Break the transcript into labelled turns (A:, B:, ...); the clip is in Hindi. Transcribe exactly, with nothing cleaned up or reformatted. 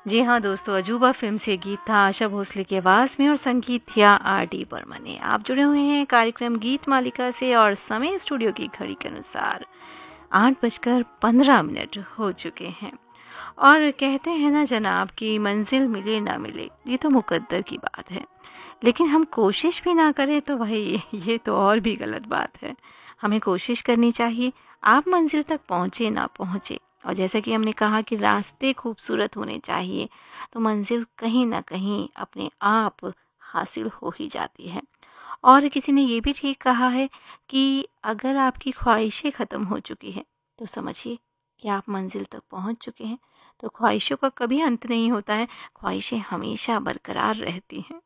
A: जी हाँ दोस्तों, अजूबा फ़िल्म से गीत था आशा भोसले की आवाज़ में और संगीत थिया आर डी बर्मन ने। आप जुड़े हुए हैं कार्यक्रम गीत मालिका से और समय स्टूडियो की घड़ी के अनुसार आठ बजकर पंद्रह मिनट हो चुके हैं। और कहते हैं ना जनाब कि मंजिल मिले ना मिले ये तो मुकद्दर की बात है, लेकिन हम कोशिश भी ना करें तो भाई ये तो और भी गलत बात है। हमें कोशिश करनी चाहिए, आप मंजिल तक पहुँचे ना पहुँचे। और जैसा कि हमने कहा कि रास्ते खूबसूरत होने चाहिए, तो मंजिल कहीं ना कहीं अपने आप हासिल हो ही जाती है। और किसी ने ये भी ठीक कहा है कि अगर आपकी ख्वाहिशें ख़त्म हो चुकी हैं तो समझिए कि आप मंजिल तक पहुंच चुके हैं। तो ख्वाहिशों का कभी अंत नहीं होता है, ख्वाहिशें हमेशा बरकरार रहती हैं।